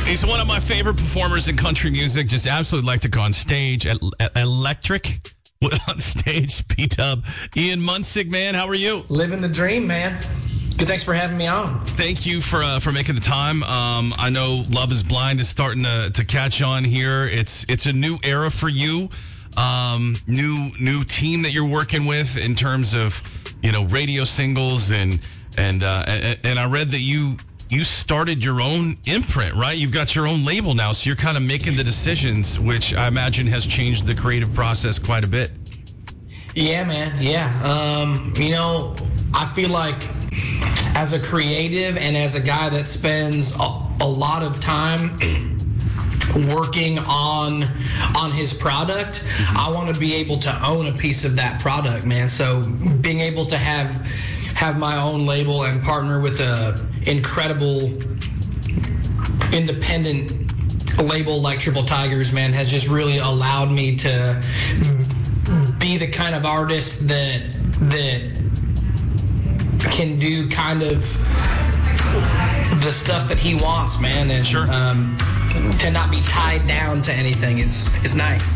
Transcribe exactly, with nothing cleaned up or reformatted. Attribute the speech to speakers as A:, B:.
A: He's one of my favorite performers in country music. Just absolutely electric on stage. E- electric on stage. P-Dub. Ian Munsick, man, how are you?
B: Living the dream, man. Good, thanks for having me on.
A: Thank you for uh, for making the time. Um, I know Love is Blind is starting to, to catch on here. It's it's a new era for you. Um, new new team that you're working with in terms of, you know, radio singles and and uh, and, and I read that you you started your own imprint, right? You've got your own label now, so you're kind of making the decisions, which I imagine has changed the creative process quite a bit.
B: Yeah, man. Yeah. Um, you know, I feel like as a creative and as a guy that spends a, a lot of time working on on his product, mm-hmm. I want to be able to own a piece of that product, man. So being able to have have my own label and partner with a incredible independent label like Triple Tigers, man, has just really allowed me to be the kind of artist that that can do kind of the stuff that he wants, man, and
A: sure.
B: um, to not be tied down to anything is is nice.